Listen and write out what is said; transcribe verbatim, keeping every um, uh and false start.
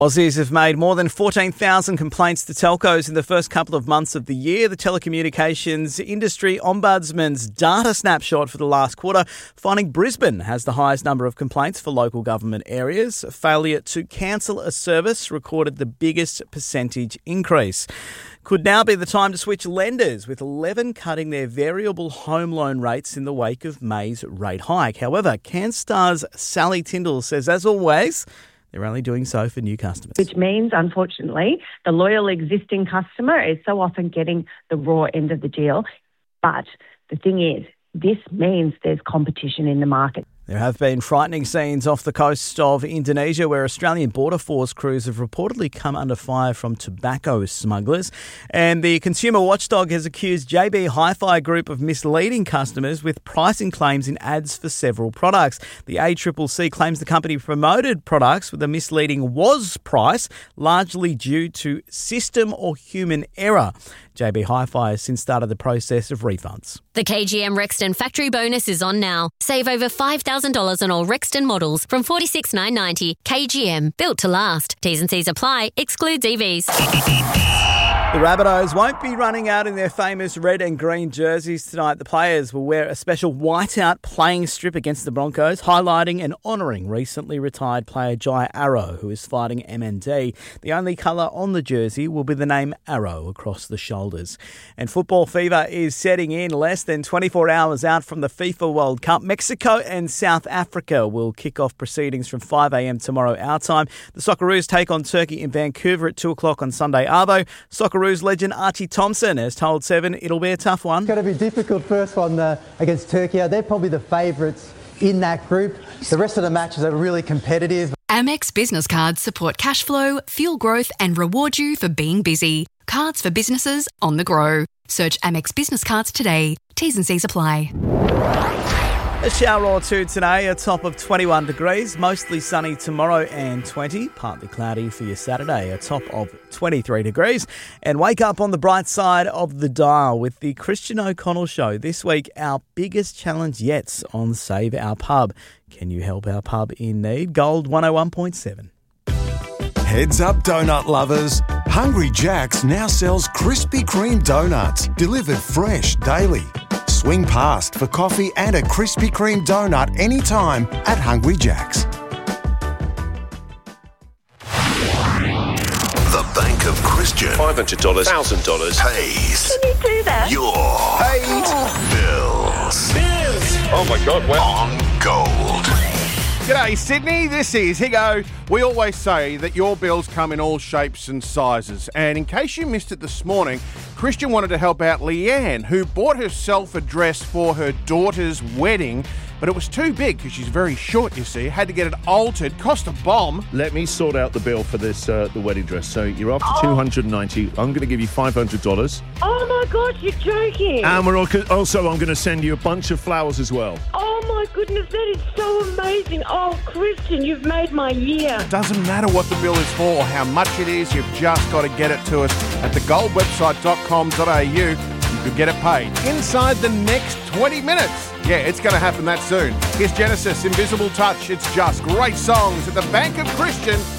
Aussies have made more than fourteen thousand complaints to telcos in the first couple of months of the year. The Telecommunications Industry Ombudsman's data snapshot for the last quarter finding Brisbane has the highest number of complaints for local government areas. Failure to cancel a service recorded the biggest percentage increase. Could now be the time to switch lenders, with eleven cutting their variable home loan rates in the wake of May's rate hike. However, CanStar's Sally Tyndall says, as always, they're only doing so for new customers. Which means, unfortunately, the loyal existing customer is so often getting the raw end of the deal. But the thing is, this means there's competition in the market. There have been frightening scenes off the coast of Indonesia where Australian Border Force crews have reportedly come under fire from tobacco smugglers. And the consumer watchdog has accused J B Hi-Fi Group of misleading customers with pricing claims in ads for several products. The A C C C claims the company promoted products with a misleading was price, largely due to system or human error. J B Hi-Fi has since started the process of refunds. The K G M Rexton Factory Bonus is on now. Save over five thousand dollars on all Rexton models from forty-six thousand nine hundred ninety dollars. K G M, built to last. T's and C's apply. Excludes E Vs. The Rabbitohs won't be running out in their famous red and green jerseys tonight. The players will wear a special whiteout playing strip against the Broncos, highlighting and honouring recently retired player Jai Arrow, who is fighting M N D. The only colour on the jersey will be the name Arrow across the shoulders. And football fever is setting in less than twenty-four hours out from the FIFA World Cup. Mexico and South Africa will kick off proceedings from five a.m. tomorrow our time. The Socceroos take on Turkey in Vancouver at two o'clock on Sunday arvo. Socceroos legend Archie Thompson has told Seven it'll be a tough one. It's going to be difficult first one uh, against Turkey. They're probably the favourites in that group. The rest of the matches are really competitive. Amex Business Cards support cash flow, fuel growth and reward you for being busy. Cards for businesses on the go. Search Amex Business Cards today. T's and C's apply. A shower or two today, a top of twenty-one degrees, mostly sunny tomorrow and twenty, partly cloudy for your Saturday, a top of twenty-three degrees. And wake up on the bright side of the dial with the Christian O'Connell Show. This week, our biggest challenge yet on Save Our Pub. Can you help our pub in need? Gold one oh one point seven. Heads up, donut lovers. Hungry Jack's now sells Krispy Kreme donuts, delivered fresh daily. Swing past for coffee and a Krispy Kreme donut anytime at Hungry Jack's. The Bank of Christian. five hundred dollars, one thousand dollars. Pays. Can you do that? Your paid bills. Bills. Oh my God, wow. On Gold. G'day Sydney, this is Higo. We always say that your bills come in all shapes and sizes, and in case you missed it this morning, Christian wanted to help out Leanne, who bought herself a dress for her daughter's wedding, but it was too big because she's very short, you see. Had to get it altered, cost a bomb. Let me sort out the bill for this, uh, the wedding dress. So you're after Oh. two hundred ninety dollars. I'm going to give you five hundred dollars. Oh my God, you're joking. And we're also, I'm going to send you a bunch of flowers as well. Oh my goodness, that is so amazing. Oh, Christian, you've made my year. Doesn't matter what the bill is for or how much it is, you've just got to get it to us at the gold website dot com dot a u. You could get it paid inside the next twenty minutes. Yeah, it's going to happen that soon. Here's Genesis, Invisible Touch. It's just great songs at the Bank of Christian.